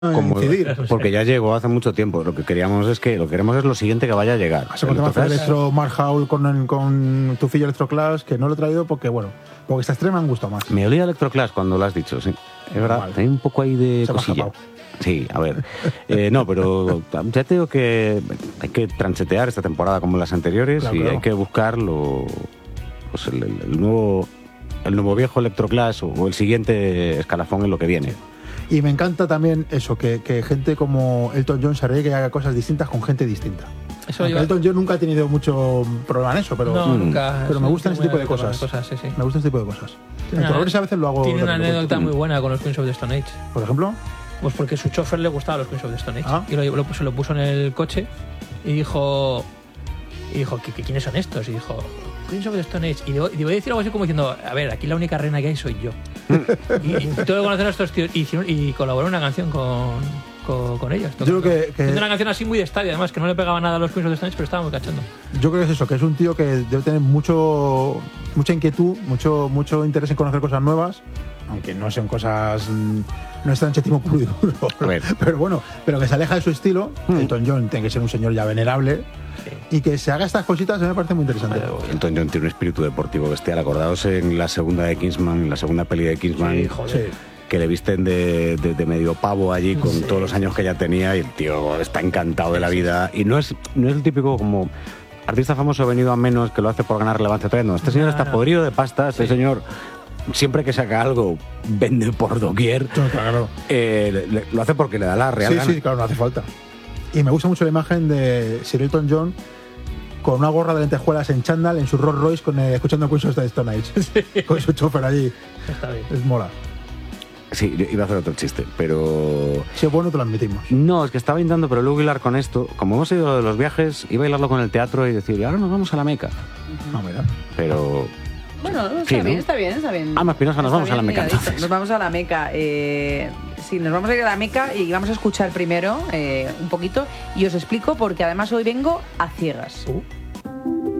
incidir. Porque ya llegó hace mucho tiempo. Lo que queremos es lo siguiente que vaya a llegar. Segundo tema de Electro Mark Howell con tu fillo Electroclash, que no lo he traído porque estas tres me han gustado más. Me olía Electroclash cuando lo has dicho, sí. Es verdad, hay un poco ahí de cosilla. Sí, a ver. No, pero ya te digo que hay que transetear esta temporada como las anteriores, claro, hay que buscar el nuevo viejo Electroclash o el siguiente escalafón en lo que viene. Y me encanta también eso, que gente como Elton John se arriesgue y haga cosas distintas con gente distinta. Elton John nunca ha tenido mucho problema en eso, pero, nunca, pero me gustan ese tipo de cosas. Sí. Me gusta ese tipo de cosas. En Progress a veces lo hago. Tiene una anécdota muy buena con los Queens of the Stone Age. ¿Por ejemplo? Pues porque su chofer le gustaba los Queens of the Stone Age. Y se lo puso en el coche y dijo ¿quiénes son estos? Y dijo, Queens of the Stone Age. Y debo decir algo así como diciendo, a ver, aquí la única reina que hay soy yo. y tengo que conocer a estos tíos. Y colaboró en una canción con ellos. Yo creo que una canción así muy de estadio, además, que no le pegaba nada a los Queens of the Stone Age, pero estaba muy cachondo. Yo creo que es eso, que es un tío que debe tener mucha inquietud, mucho interés en conocer cosas nuevas, aunque no sean cosas... No es tan chetimo puro y duro, pero bueno, pero que se aleja de su estilo. Elton John tiene que ser un señor ya venerable, y que se haga estas cositas me parece muy interesante. Elton John tiene un espíritu deportivo bestial. Acordaos en la segunda peli de Kingsman, que le visten de medio pavo allí con todos los años que ya tenía, y el tío está encantado de la vida, y no es el típico como artista famoso venido a menos que lo hace por ganar relevancia. No, este señor está podrido de pasta, este señor... Siempre que saca algo, vende por doquier. Claro. Lo hace porque le da la real gana. Sí, claro, no hace falta. Y me gusta mucho la imagen de Sir Elton John con una gorra de lentejuelas en chándal en su Rolls Royce escuchando Queens of the Stone Age. Con su chofer allí. Está bien. Es mola. Sí, yo iba a hacer otro chiste, pero... Si es bueno, te lo admitimos. No, es que estaba intentando, pero luego hilar con esto. Como hemos ido de los viajes, iba a hilarlo con el teatro y decir, ahora nos vamos a la Meca. No, mira. Pero... Bueno, está bien. Espinosa, nos vamos a la Meca entonces. Nos vamos a la Meca. Sí, nos vamos a ir a la Meca y vamos a escuchar primero un poquito y os explico porque además hoy vengo a ciegas.